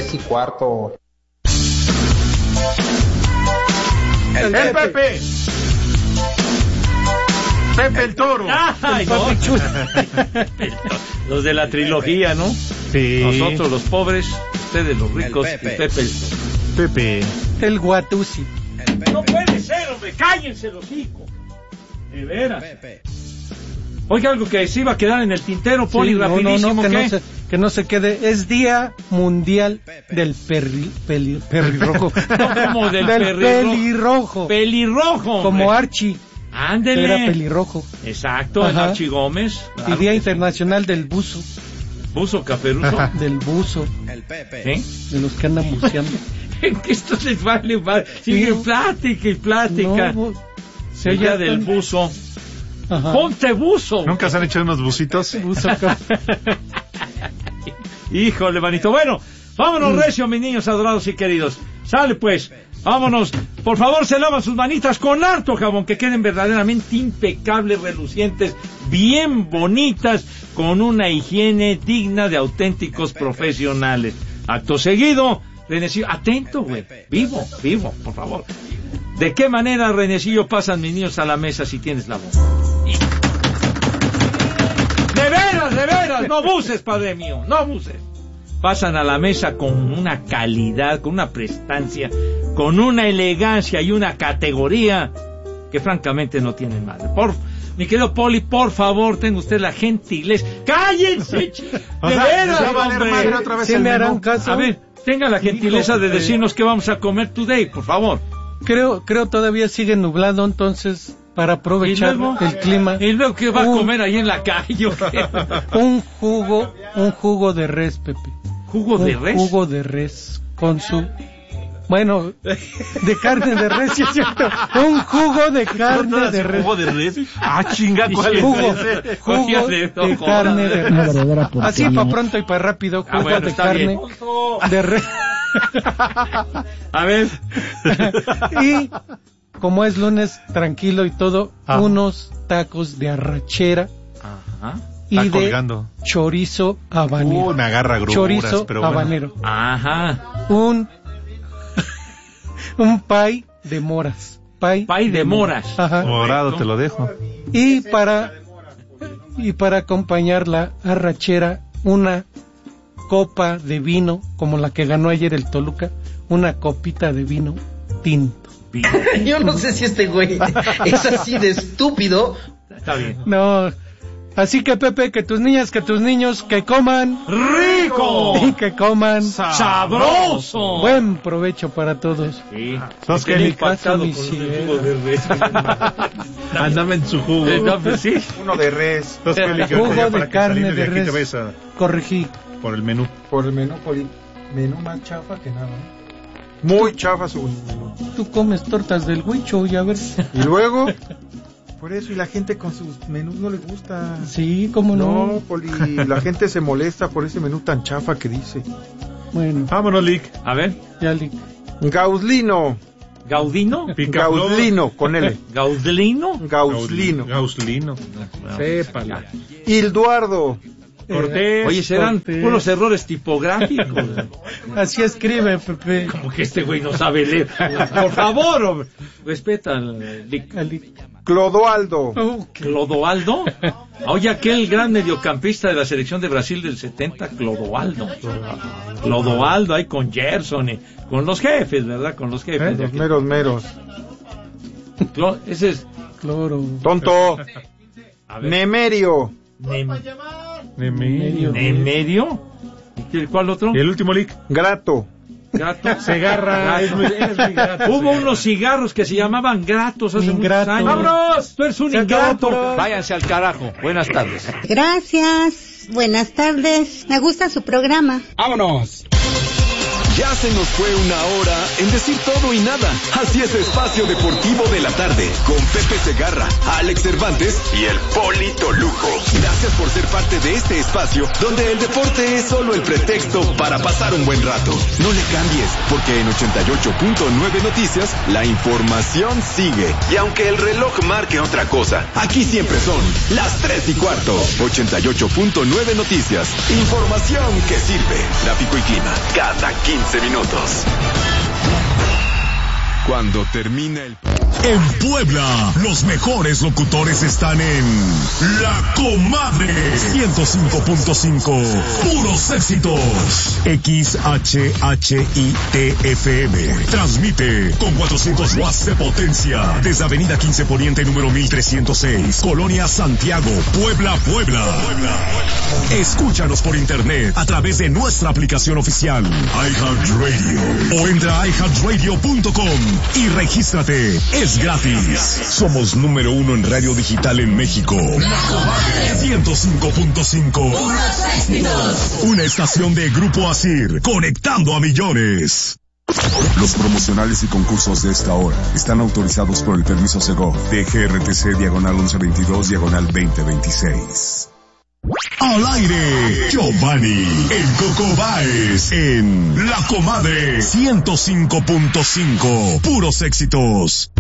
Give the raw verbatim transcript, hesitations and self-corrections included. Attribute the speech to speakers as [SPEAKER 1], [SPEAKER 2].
[SPEAKER 1] tres y cuarto.
[SPEAKER 2] El, el Pepe. Pepe el Toro.
[SPEAKER 3] Ay, no. Los de la trilogía, ¿no?
[SPEAKER 2] Sí.
[SPEAKER 3] Nosotros los pobres, ustedes los ricos
[SPEAKER 4] El Pepe.
[SPEAKER 3] y Pepe el Toro.
[SPEAKER 2] Pepe.
[SPEAKER 5] El Guatusi.
[SPEAKER 4] El Pepe.
[SPEAKER 3] No puede ser, hombre, cállense los hijos. De veras.
[SPEAKER 4] Pepe.
[SPEAKER 3] Oiga, algo que se iba a quedar en el tintero, Poli,
[SPEAKER 5] Sí, no,
[SPEAKER 3] rapidísimo,
[SPEAKER 5] no, no, que,
[SPEAKER 3] ¿qué?
[SPEAKER 5] no se, que no se quede. Es Día Mundial
[SPEAKER 4] Pepe.
[SPEAKER 5] del perri, peli, Pelirrojo.
[SPEAKER 3] No, como del
[SPEAKER 5] del
[SPEAKER 3] perrirro-
[SPEAKER 5] pelirrojo.
[SPEAKER 3] Pelirrojo, hombre.
[SPEAKER 5] Como Archie, que
[SPEAKER 3] Ándele.
[SPEAKER 5] era pelirrojo.
[SPEAKER 3] Exacto, el
[SPEAKER 5] Ajá.
[SPEAKER 3] Archie Gómez.
[SPEAKER 5] Y
[SPEAKER 3] Claro.
[SPEAKER 5] Día Internacional del Buzo.
[SPEAKER 3] Buzo caperuso.
[SPEAKER 5] Del buzo.
[SPEAKER 4] El Pepe.
[SPEAKER 3] ¿Eh?
[SPEAKER 5] De los que andan buceando.
[SPEAKER 3] Esto les vale, vale. Sigue
[SPEAKER 5] Sí.
[SPEAKER 3] plática y plática.
[SPEAKER 5] No, se
[SPEAKER 3] El
[SPEAKER 5] oye
[SPEAKER 3] día del
[SPEAKER 5] tan-
[SPEAKER 3] buzo.
[SPEAKER 5] Ajá.
[SPEAKER 3] Ponte buzo.
[SPEAKER 2] ¿Nunca se han hecho unos bucitos?
[SPEAKER 5] Buzo acá.
[SPEAKER 3] Híjole, manito. Bueno, vámonos recio, mis niños adorados y queridos. Sale pues, vámonos. Por favor, se lavan sus manitas con harto jabón, que queden verdaderamente impecables, relucientes, bien bonitas, con una higiene digna de auténticos profesionales. Acto seguido, Renecillo, atento, güey. Vivo, vivo, por favor. ¿De qué manera, Renecillo, pasan mis niños a la mesa si tienes la voz? De veras, de veras, no buses, padre mío, no buses. Pasan a la mesa con una calidad, con una prestancia, con una elegancia y una categoría que francamente no tienen madre. Por, mi querido Poli, por favor, tenga usted la gentileza. ¡Cállense! ch-
[SPEAKER 2] O
[SPEAKER 3] ¡De
[SPEAKER 2] sea,
[SPEAKER 3] veras,
[SPEAKER 2] ya va a valer
[SPEAKER 3] hombre!
[SPEAKER 2] madre otra vez
[SPEAKER 5] ¿Sí
[SPEAKER 2] el
[SPEAKER 5] me harán
[SPEAKER 2] menú.
[SPEAKER 5] caso?
[SPEAKER 3] A ver, tenga la gentileza de decirnos qué vamos a comer today, por favor.
[SPEAKER 5] Creo, creo todavía sigue nublado, entonces, para aprovechar
[SPEAKER 3] ¿Y luego?
[SPEAKER 5] el clima.
[SPEAKER 3] ¿Y luego qué va a
[SPEAKER 5] un-
[SPEAKER 3] comer ahí en la calle? ¿O qué?
[SPEAKER 5] Un jugo, un jugo de res, Pepe.
[SPEAKER 3] ¿Jugo de
[SPEAKER 5] Un
[SPEAKER 3] res?
[SPEAKER 5] jugo de res con su... Bueno, de carne de res, sí es cierto. Un jugo de carne de res.
[SPEAKER 2] ¿Jugo de res? Ah, chinga, ¿cuál es
[SPEAKER 5] Jugo,
[SPEAKER 2] ese?
[SPEAKER 5] jugo
[SPEAKER 3] Oye,
[SPEAKER 5] de
[SPEAKER 3] no jodas.
[SPEAKER 5] carne de res. Así para pronto y para rápido,
[SPEAKER 3] Ah,
[SPEAKER 5] jugo
[SPEAKER 3] bueno,
[SPEAKER 5] de
[SPEAKER 3] está
[SPEAKER 5] carne
[SPEAKER 3] bien.
[SPEAKER 5] de res.
[SPEAKER 3] A ver.
[SPEAKER 5] Y como es lunes tranquilo y todo,
[SPEAKER 2] Ah.
[SPEAKER 5] unos tacos de arrachera
[SPEAKER 3] Ajá.
[SPEAKER 5] y
[SPEAKER 2] Está
[SPEAKER 5] de
[SPEAKER 2] colgando.
[SPEAKER 5] chorizo habanero.
[SPEAKER 2] Uh, me agarra gruras,
[SPEAKER 5] chorizo
[SPEAKER 2] pero bueno.
[SPEAKER 5] habanero.
[SPEAKER 3] Ajá.
[SPEAKER 5] Un un pay de moras. Pay,
[SPEAKER 3] Pay de moras.
[SPEAKER 5] Ajá.
[SPEAKER 2] Morado te lo dejo.
[SPEAKER 5] Y para y para acompañar la arrachera, una copa de vino como la que ganó ayer el Toluca, una copita de vino tinto.
[SPEAKER 6] Yo no sé si este güey es así de estúpido.
[SPEAKER 3] Está bien.
[SPEAKER 5] No, así que Pepe, que tus niñas, que tus niños, que coman
[SPEAKER 3] ¡Rico!
[SPEAKER 5] y que coman
[SPEAKER 3] ¡Sabroso!
[SPEAKER 5] buen provecho para todos.
[SPEAKER 3] Sí.
[SPEAKER 2] Sos
[SPEAKER 3] Quedé
[SPEAKER 2] Kelly.
[SPEAKER 3] impactado con
[SPEAKER 5] Caso
[SPEAKER 3] el jugo de res.
[SPEAKER 2] Andame en su jugo.
[SPEAKER 3] Eh, no, pues sí.
[SPEAKER 1] Uno de res.
[SPEAKER 2] Sos Kelly, que
[SPEAKER 5] Jugo
[SPEAKER 2] ahorita ya
[SPEAKER 5] de
[SPEAKER 2] para que
[SPEAKER 5] carne
[SPEAKER 2] salirte
[SPEAKER 5] de
[SPEAKER 2] aquí te
[SPEAKER 5] res.
[SPEAKER 2] ves a-
[SPEAKER 5] Corregí.
[SPEAKER 2] por el menú.
[SPEAKER 1] Por el menú, por el menú más chafa que nada. Muy chafa su menú.
[SPEAKER 5] Tú comes tortas del huicho y a ver.
[SPEAKER 1] Y luego, por eso, y la gente con sus menús no le gusta.
[SPEAKER 5] Sí, cómo no.
[SPEAKER 1] No, Poli, la gente se molesta por ese menú tan chafa que dice.
[SPEAKER 5] Bueno,
[SPEAKER 2] Vámonos, Lick.
[SPEAKER 3] A ver.
[SPEAKER 5] ya li-
[SPEAKER 1] Gauslino.
[SPEAKER 3] ¿Gaudino?
[SPEAKER 1] Gauslino, con L.
[SPEAKER 3] ¿Gaudlino?
[SPEAKER 1] Gauslino.
[SPEAKER 2] Gauslino.
[SPEAKER 1] Sépala. Hilduardo.
[SPEAKER 2] Cortés.
[SPEAKER 3] Oye, serán
[SPEAKER 5] Cortés.
[SPEAKER 3] unos errores tipográficos.
[SPEAKER 5] Así escribe, Pepe.
[SPEAKER 3] Como que este güey no sabe leer. Por favor, hombre. Respeta al Lic.
[SPEAKER 5] Ali-
[SPEAKER 1] Clodoaldo.
[SPEAKER 5] Oh, qué-
[SPEAKER 3] ¿Clodoaldo? Oye, aquel gran mediocampista de la selección de Brasil del setenta, Clodoaldo. Clodoaldo, ahí con Gerson, y con los jefes, ¿verdad? Con los jefes.
[SPEAKER 1] ¿Eh?
[SPEAKER 3] de
[SPEAKER 1] Los
[SPEAKER 3] aquel-
[SPEAKER 1] meros meros.
[SPEAKER 3] Clo- Ese es...
[SPEAKER 5] Cloro.
[SPEAKER 1] Tonto.
[SPEAKER 3] A ver.
[SPEAKER 1] Nemerio.
[SPEAKER 3] Nem-
[SPEAKER 2] Medio.
[SPEAKER 3] ¿En medio? ¿Y qué- cuál otro?
[SPEAKER 2] Y el último, Lick.
[SPEAKER 1] Grato.
[SPEAKER 3] Gato.
[SPEAKER 2] Segarra.
[SPEAKER 3] Es muy- eres muy grato. Hubo unos cigarros que se llamaban gratos hace muchos
[SPEAKER 5] Ingrato.
[SPEAKER 3] años. ¡Vámonos! Tú eres un
[SPEAKER 5] Se acabó,
[SPEAKER 3] ingrato.
[SPEAKER 5] pero-
[SPEAKER 3] Váyanse al carajo. Buenas tardes.
[SPEAKER 7] Gracias. Buenas tardes. Me gusta su programa.
[SPEAKER 4] ¡Vámonos! Ya se nos fue una hora en decir todo y nada. Así es Espacio Deportivo de la Tarde, con Pepe Segarra, Alex Cervantes y el Polito Lujo. Gracias por ser parte de este espacio, donde el deporte es solo el pretexto para pasar un buen rato. No le cambies, porque en ochenta y ocho punto nueve Noticias, la información sigue. Y aunque el reloj marque otra cosa, aquí siempre son las tres y cuarto. ochenta y ocho punto nueve Noticias. Información que sirve. Tráfico y clima cada quince minutos. Cuando termina el...
[SPEAKER 7] En Puebla, los mejores locutores están en La Comadre ciento cinco punto cinco. Puros éxitos. X H H I T F M. Transmite con cuatrocientos watts de potencia desde Avenida quince Poniente número mil trescientos seis, Colonia Santiago, Puebla, Puebla. Escúchanos por internet a través de nuestra aplicación oficial iHeartRadio o entra a i heart radio punto com y regístrate. Es gratis. Somos número uno en radio digital en México. La Comadre ciento cinco punto cinco. Una estación de Grupo Asir, conectando a millones.
[SPEAKER 8] Los promocionales y concursos de esta hora están autorizados por el permiso Segov de G R T C diagonal once veintidós diagonal veinte veintiséis.
[SPEAKER 7] Al aire, Giovanni, el Coco Báez, en La Comadre ciento cinco punto cinco. Puros éxitos.